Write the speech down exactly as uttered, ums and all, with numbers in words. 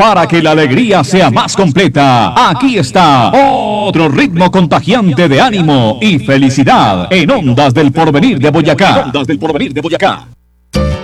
Para que la alegría sea más completa, aquí está otro ritmo contagiante de ánimo y felicidad en Ondas del Porvenir de Boyacá. Ondas del Porvenir de Boyacá.